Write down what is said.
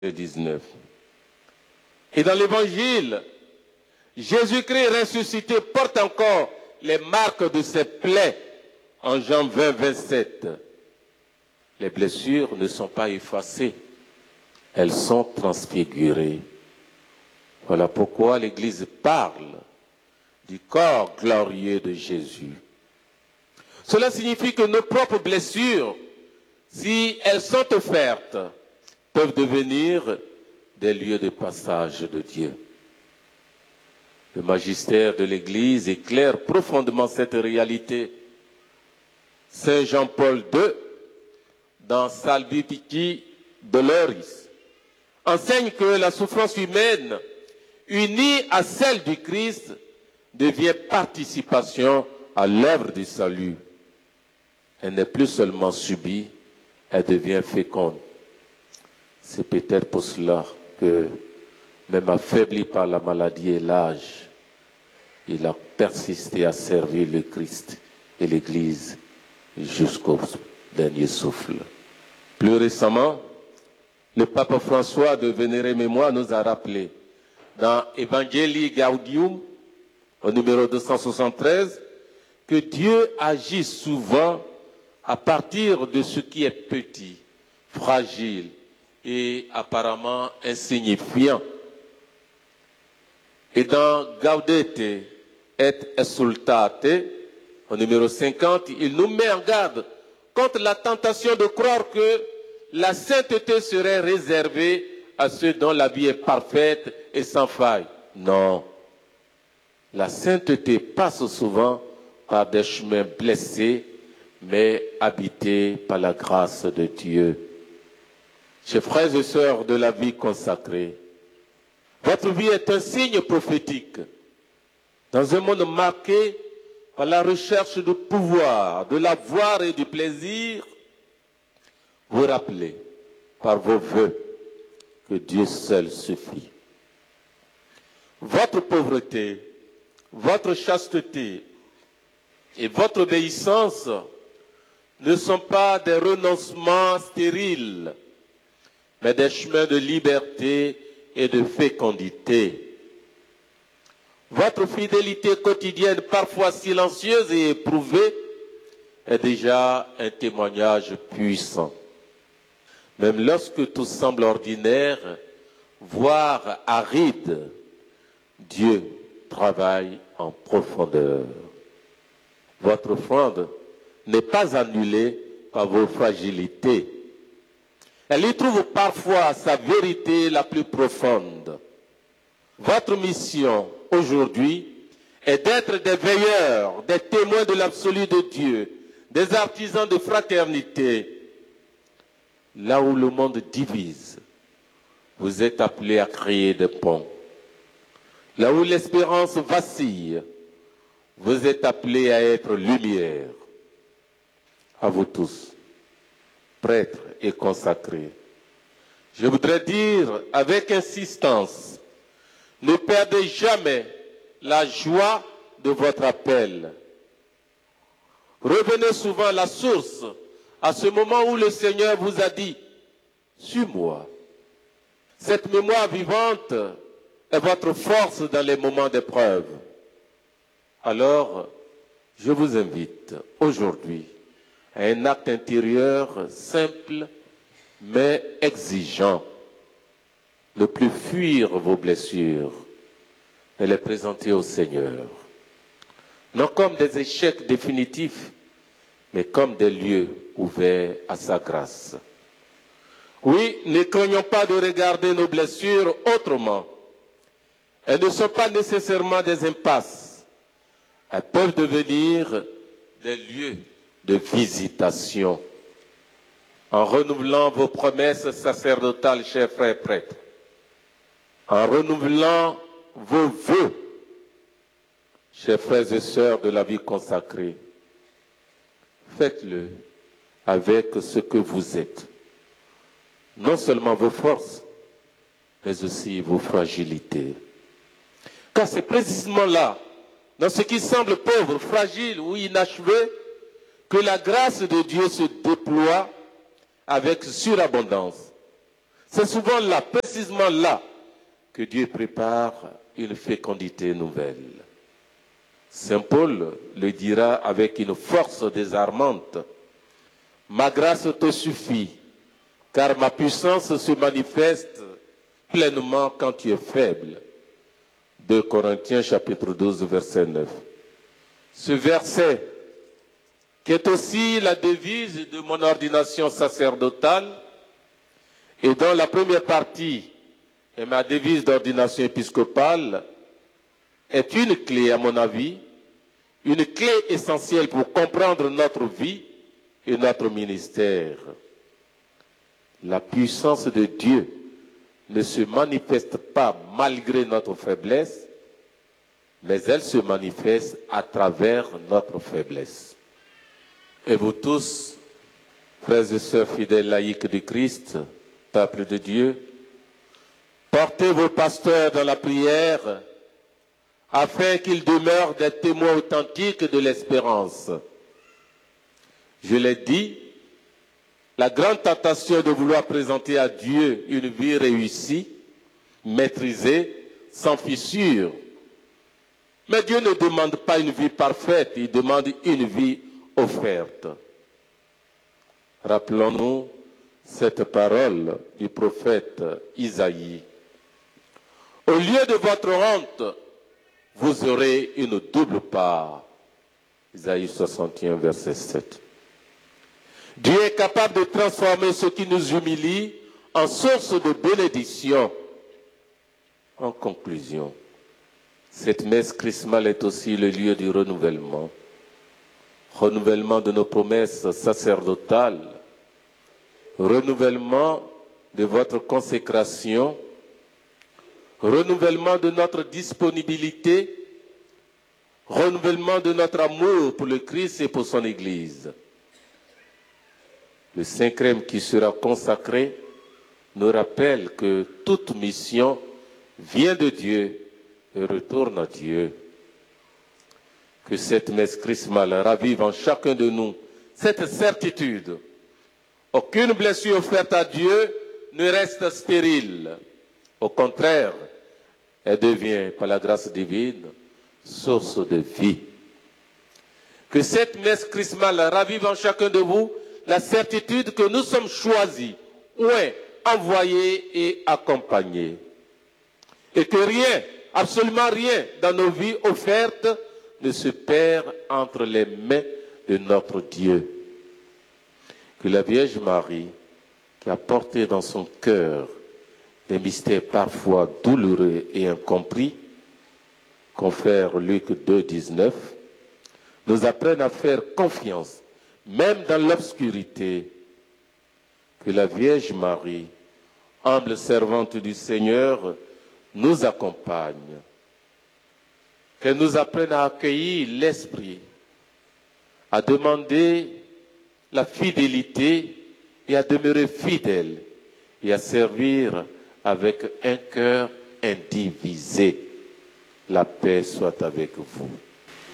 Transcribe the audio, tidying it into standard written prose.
19. Et dans l'évangile, Jésus-Christ ressuscité porte encore les marques de ses plaies en Jean 20, 27. Les blessures ne sont pas effacées, elles sont transfigurées. Voilà pourquoi l'Église parle du corps glorieux de Jésus. Cela signifie que nos propres blessures, si elles sont offertes, peuvent devenir des lieux de passage de Dieu. Le magistère de l'Église éclaire profondément cette réalité. Saint Jean-Paul II, dans Salvifici Doloris, enseigne que la souffrance humaine, unie à celle du Christ, devient participation à l'œuvre du salut. Elle n'est plus seulement subie, elle devient féconde. C'est peut-être pour cela que, même affaibli par la maladie et l'âge, il a persisté à servir le Christ et l'Église jusqu'au dernier souffle. Plus récemment, le pape François de Vénérée Mémoire nous a rappelé dans Evangelii Gaudium, au numéro 273, que Dieu agit souvent à partir de ce qui est petit, fragile et apparemment insignifiant. Et dans Gaudete et Exsultate, au numéro 50, il nous met en garde contre la tentation de croire que la sainteté serait réservée à ceux dont la vie est parfaite et sans faille. Non. La sainteté passe souvent par des chemins blessés, mais habités par la grâce de Dieu. Chers frères et sœurs de la vie consacrée, votre vie est un signe prophétique. Dans un monde marqué par la recherche du pouvoir, de la gloire et du plaisir, vous rappelez par vos vœux que Dieu seul suffit. Votre pauvreté, votre chasteté et votre obéissance ne sont pas des renoncements stériles, mais des chemins de liberté et de fécondité. Votre fidélité quotidienne, parfois silencieuse et éprouvée, est déjà un témoignage puissant. Même lorsque tout semble ordinaire, voire aride, Dieu travaille en profondeur. Votre offrande n'est pas annulée par vos fragilités. Elle y trouve parfois sa vérité la plus profonde. Votre mission aujourd'hui est d'être des veilleurs, des témoins de l'absolu de Dieu, des artisans de fraternité. Là où le monde divise, vous êtes appelés à créer des ponts. Là où l'espérance vacille, vous êtes appelés à être lumière. À vous tous, prêtres et consacrés, je voudrais dire avec insistance, ne perdez jamais la joie de votre appel. Revenez souvent à la source, à ce moment où le Seigneur vous a dit « Suis-moi ». Cette mémoire vivante est votre force dans les moments d'épreuve. Alors, je vous invite aujourd'hui à un acte intérieur simple mais exigeant. Ne plus fuir vos blessures, mais les présenter au Seigneur. Non comme des échecs définitifs, mais comme des lieux ouverts à sa grâce. Oui, ne craignons pas de regarder nos blessures autrement. Elles ne sont pas nécessairement des impasses. Elles peuvent devenir des lieux de visitation. En renouvelant vos promesses sacerdotales, chers frères prêtres, en renouvelant vos vœux, chers frères et sœurs de la vie consacrée, faites-le avec ce que vous êtes. Non seulement vos forces, mais aussi vos fragilités. Car c'est précisément là, dans ce qui semble pauvre, fragile ou inachevé, que la grâce de Dieu se déploie avec surabondance. C'est souvent là, précisément là, que Dieu prépare une fécondité nouvelle. Saint Paul le dira avec une force désarmante. Ma grâce te suffit, car ma puissance se manifeste pleinement quand tu es faible. 2 Corinthiens chapitre 12, verset 9. Ce verset, qui est aussi la devise de mon ordination sacerdotale, et dont la première partie est ma devise d'ordination épiscopale, est une clé, à mon avis, une clé essentielle pour comprendre notre vie et notre ministère. La puissance de Dieu ne se manifeste pas malgré notre faiblesse, mais elle se manifeste à travers notre faiblesse. Et vous tous, frères et sœurs fidèles laïcs du Christ, peuple de Dieu, portez vos pasteurs dans la prière afin qu'ils demeurent des témoins authentiques de l'espérance. Je l'ai dit, la grande tentation de vouloir présenter à Dieu une vie réussie, maîtrisée, sans fissure. Mais Dieu ne demande pas une vie parfaite, il demande une vie offerte. Rappelons-nous cette parole du prophète Isaïe. Au lieu de votre honte, vous aurez une double part. Isaïe 61, verset 7. Dieu est capable de transformer ce qui nous humilie en source de bénédiction. En conclusion, cette messe chrismale est aussi le lieu du renouvellement. Renouvellement de nos promesses sacerdotales, renouvellement de votre consécration, renouvellement de notre disponibilité, renouvellement de notre amour pour le Christ et pour son Église. Le Saint-Crème qui sera consacré nous rappelle que toute mission vient de Dieu et retourne à Dieu. Que cette messe chrismale ravive en chacun de nous cette certitude. Aucune blessure offerte à Dieu ne reste stérile. Au contraire, elle devient, par la grâce divine, source de vie. Que cette messe chrismale ravive en chacun de vous la certitude que nous sommes choisis, oués, envoyés et accompagnés. Et que rien, absolument rien dans nos vies offertes ne se perd entre les mains de notre Dieu. Que la Vierge Marie, qui a porté dans son cœur des mystères parfois douloureux et incompris, confère Luc 2, 19, nous apprenne à faire confiance, même dans l'obscurité. Que la Vierge Marie, humble servante du Seigneur, nous accompagne. Qu'elle nous apprenne à accueillir l'Esprit, à demander la fidélité et à demeurer fidèle et à servir avec un cœur indivisé. La paix soit avec vous.